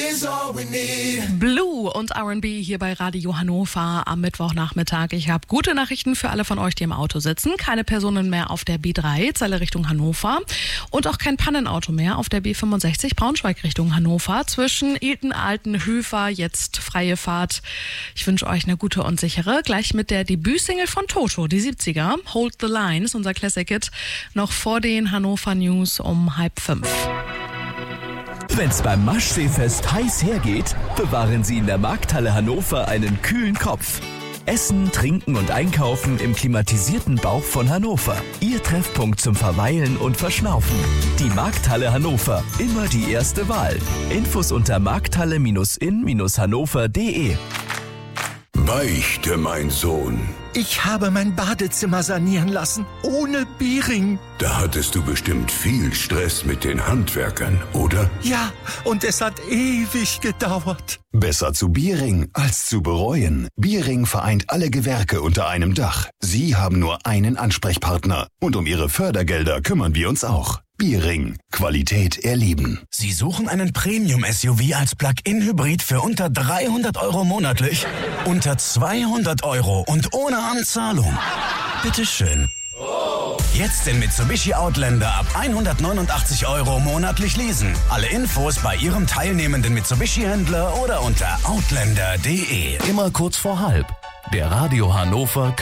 Blue und R&B hier bei Radio Hannover am Mittwochnachmittag. Ich habe gute Nachrichten für alle von euch, die im Auto sitzen. Keine Personen mehr auf der B3, Celle Richtung Hannover. Und auch kein Pannenauto mehr auf der B65, Braunschweig Richtung Hannover. Zwischen Ilten, Altenhöfer, jetzt freie Fahrt. Ich wünsche euch eine gute und sichere. Gleich mit der Debütsingle von Toto, die 70er. Hold the Line ist unser Classic-Hit. Noch vor den Hannover News um 4:30. Wenn's beim Maschseefest heiß hergeht, bewahren Sie in der Markthalle Hannover einen kühlen Kopf. Essen, Trinken und Einkaufen im klimatisierten Bauch von Hannover. Ihr Treffpunkt zum Verweilen und Verschnaufen. Die Markthalle Hannover, immer die erste Wahl. Infos unter markthalle-in-hannover.de. Beichte, mein Sohn. Ich habe mein Badezimmer sanieren lassen, ohne Biering. Da hattest du bestimmt viel Stress mit den Handwerkern, oder? Ja, und es hat ewig gedauert. Besser zu Biering als zu bereuen. Biering vereint alle Gewerke unter einem Dach. Sie haben nur einen Ansprechpartner. Und um Ihre Fördergelder kümmern wir uns auch. Biering. Qualität erleben. Sie suchen einen Premium-SUV als Plug-in-Hybrid für unter 300 € monatlich? Unter 200 € und ohne Anzahlung? Bitteschön. Jetzt den Mitsubishi Outlander ab 189 € monatlich leasen. Alle Infos bei Ihrem teilnehmenden Mitsubishi-Händler oder unter outlander.de. Immer kurz vor halb. Der Radio Hannover